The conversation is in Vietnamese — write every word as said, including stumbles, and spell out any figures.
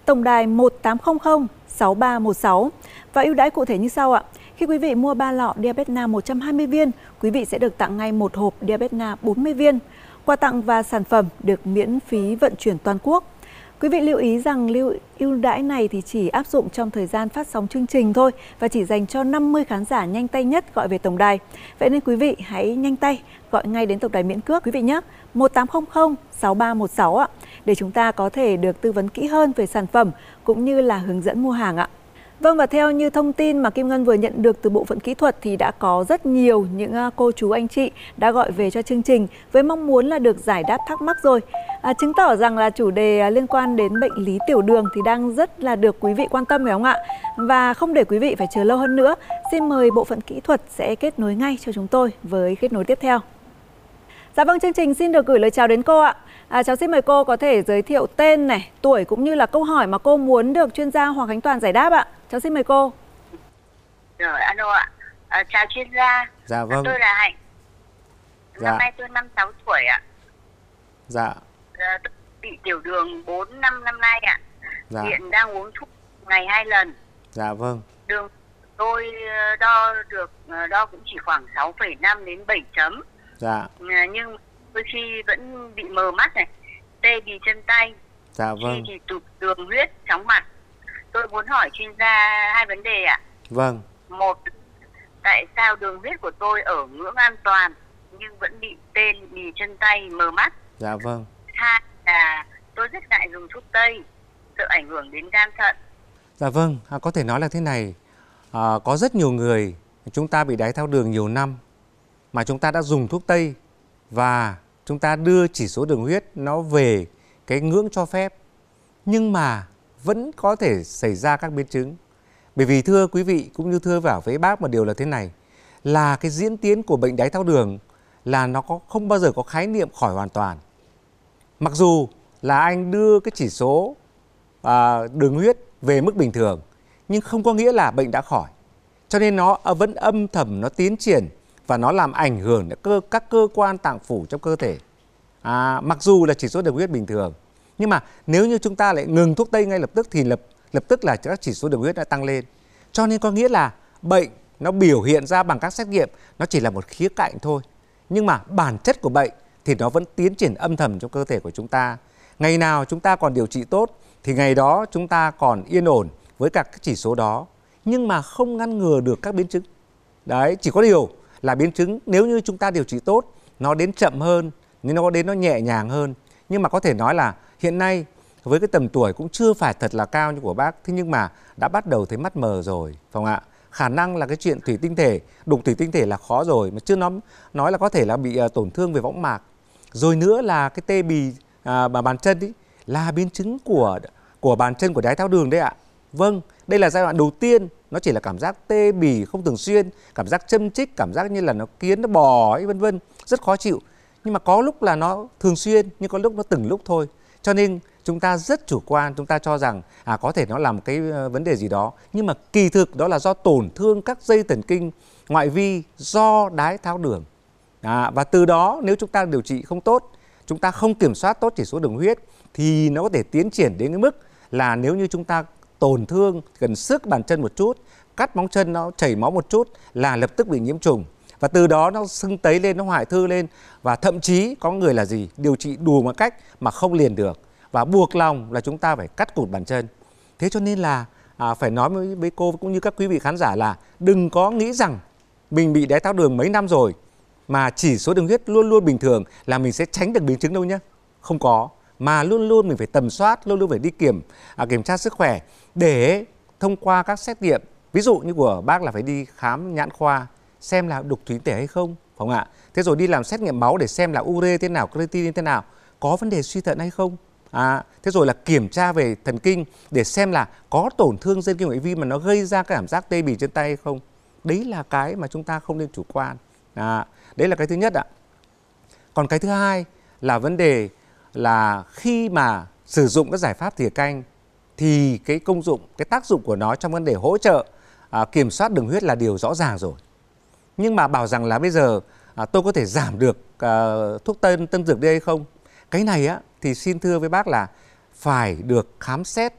tổng đài một tám không không sáu ba một sáu. Và ưu đãi cụ thể như sau ạ. Khi quý vị mua ba lọ Diabetna một trăm hai mươi viên, quý vị sẽ được tặng ngay một hộp Diabetna bốn mươi viên. Quà tặng và sản phẩm được miễn phí vận chuyển toàn quốc. Quý vị lưu ý rằng lưu ưu đãi này thì chỉ áp dụng trong thời gian phát sóng chương trình thôi và chỉ dành cho năm mươi khán giả nhanh tay nhất gọi về tổng đài. Vậy nên quý vị hãy nhanh tay gọi ngay đến tổng đài miễn cước quý vị nhé, một tám không không sáu ba một sáu ạ, để chúng ta có thể được tư vấn kỹ hơn về sản phẩm cũng như là hướng dẫn mua hàng ạ. Vâng, và theo như thông tin mà Kim Ngân vừa nhận được từ bộ phận kỹ thuật thì đã có rất nhiều những cô chú anh chị đã gọi về cho chương trình với mong muốn là được giải đáp thắc mắc rồi. À, chứng tỏ rằng là chủ đề liên quan đến bệnh lý tiểu đường thì đang rất là được quý vị quan tâm phải không ạ? Và không để quý vị phải chờ lâu hơn nữa, xin mời bộ phận kỹ thuật sẽ kết nối ngay cho chúng tôi với kết nối tiếp theo. Dạ vâng, chương trình xin được gửi lời chào đến cô ạ. À, cháu xin mời cô có thể giới thiệu tên này, tuổi cũng như là câu hỏi mà cô muốn được chuyên gia Hoàng Khánh Toàn giải đáp ạ. Cháu xin mời cô. Rồi, alo ạ. À, chào chuyên gia. Dạ vâng. Tôi là Hạnh. Dạ. Năm nay tôi năm sáu tuổi ạ. Dạ. À, tôi bị tiểu đường bốn năm năm nay ạ. Dạ. Hiện đang uống thuốc ngày hai lần. Dạ vâng. Đường tôi đo được, đo cũng chỉ khoảng sáu phẩy năm đến bảy chấm. Dạ. À, nhưng đôi khi vẫn bị mờ mắt này, tê bì chân tay. Dạ vâng. Khi thì tụt đường huyết, chóng mặt. Tôi muốn hỏi chuyên gia hai vấn đề ạ. Vâng. Một, tại sao đường huyết của tôi ở ngưỡng an toàn nhưng vẫn bị tê bì chân tay, mờ mắt? Dạ vâng. Hai là tôi rất ngại dùng thuốc tây, sợ ảnh hưởng đến gan thận. Dạ vâng, à, có thể nói là thế này, à, có rất nhiều người chúng ta bị đái tháo đường nhiều năm mà chúng ta đã dùng thuốc tây và chúng ta đưa chỉ số đường huyết nó về cái ngưỡng cho phép, nhưng mà vẫn có thể xảy ra các biến chứng. Bởi vì thưa quý vị cũng như thưa vào với bác một điều là thế này, là cái diễn tiến của bệnh đái tháo đường là nó có không bao giờ có khái niệm khỏi hoàn toàn. Mặc dù là anh đưa cái chỉ số à, đường huyết về mức bình thường, nhưng không có nghĩa là bệnh đã khỏi. Cho nên nó vẫn âm thầm nó tiến triển và nó làm ảnh hưởng đến cơ, các cơ quan tạng phủ trong cơ thể. À, mặc dù là chỉ số đường huyết bình thường, nhưng mà nếu như chúng ta lại ngừng thuốc tây ngay lập tức thì lập lập tức là các chỉ số đường huyết đã tăng lên. Cho nên có nghĩa là bệnh nó biểu hiện ra bằng các xét nghiệm nó chỉ là một khía cạnh thôi. Nhưng mà bản chất của bệnh thì nó vẫn tiến triển âm thầm trong cơ thể của chúng ta. Ngày nào chúng ta còn điều trị tốt thì ngày đó chúng ta còn yên ổn với các chỉ số đó, nhưng mà không ngăn ngừa được các biến chứng. Đấy, chỉ có điều là biến chứng nếu như chúng ta điều trị tốt nó đến chậm hơn, nên nó đến nó nhẹ nhàng hơn. Nhưng mà có thể nói là hiện nay với cái tầm tuổi cũng chưa phải thật là cao như của bác, thế nhưng mà đã bắt đầu thấy mắt mờ rồi, phải không ạ? Khả năng là cái chuyện thủy tinh thể, đục thủy tinh thể là khó rồi, mà chưa nói, nói là có thể là bị uh, tổn thương về võng mạc. Rồi nữa là cái tê bì à, bàn chân ý, là biến chứng của của bàn chân của đái tháo đường đấy ạ. Vâng, đây là giai đoạn đầu tiên, nó chỉ là cảm giác tê bì không thường xuyên, cảm giác châm chích, cảm giác như là nó kiến nó bò ấy vân vân, rất khó chịu. Nhưng mà có lúc là nó thường xuyên, nhưng có lúc nó từng lúc thôi. Cho nên chúng ta rất chủ quan, chúng ta cho rằng à, có thể nó là một cái vấn đề gì đó. Nhưng mà kỳ thực đó là do tổn thương các dây thần kinh ngoại vi do đái tháo đường. À, và từ đó nếu chúng ta điều trị không tốt, chúng ta không kiểm soát tốt chỉ số đường huyết thì nó có thể tiến triển đến cái mức là nếu như chúng ta tổn thương, cần xước bàn chân một chút, cắt móng chân nó chảy máu một chút là lập tức bị nhiễm trùng. Và từ đó nó sưng tấy lên, nó hoại thư lên. Và thậm chí có người là gì? Điều trị đủ một cách mà không liền được. Và buộc lòng là chúng ta phải cắt cụt bàn chân. Thế cho nên là à, phải nói với, với cô cũng như các quý vị khán giả là đừng có nghĩ rằng mình bị đái tháo đường mấy năm rồi mà chỉ số đường huyết luôn luôn bình thường là mình sẽ tránh được biến chứng đâu nhé. Không có. Mà luôn luôn mình phải tầm soát, luôn luôn phải đi kiểm à, kiểm tra sức khỏe để thông qua các xét nghiệm. Ví dụ như của bác là phải đi khám nhãn khoa xem là đục thủy tinh thể hay không, phải không ạ? Thế rồi đi làm xét nghiệm máu để xem là ure thế nào, creatinine thế nào, có vấn đề suy thận hay không. À, thế rồi là kiểm tra về thần kinh để xem là có tổn thương dây kinh ngoại vi mà nó gây ra cái cảm giác tê bì chân tay hay không. Đấy là cái mà chúng ta không nên chủ quan. À, đấy là cái thứ nhất ạ. Còn cái thứ hai là vấn đề là khi mà sử dụng các giải pháp thìa canh thì cái công dụng, cái tác dụng của nó trong vấn đề hỗ trợ à, kiểm soát đường huyết là điều rõ ràng rồi. Nhưng mà bảo rằng là bây giờ à, tôi có thể giảm được à, thuốc tân tâm dược đi hay không? Cái này á thì xin thưa với bác là phải được khám xét